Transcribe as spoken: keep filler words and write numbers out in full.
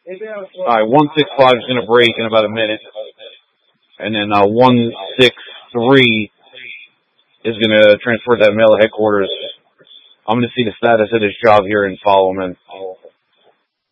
All right, one six five is going to break in about a minute, and then uh, one six three is going to transport that mail to headquarters. I'm going to see the status of this job here and follow him in.